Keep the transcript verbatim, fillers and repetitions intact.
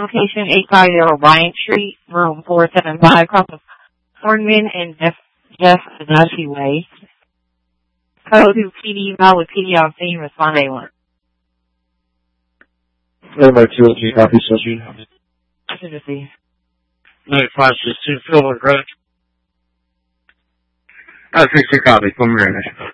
Location eight fifty Bryant Street, room four seven five, across from Hornman and Jeff, Jeff Adachi Way. Code to P D email with P D on scene, respond A one. Number two oh two, copy, Sophie. Should it be? nine five six two, Phil, correct? I think you copy, come here.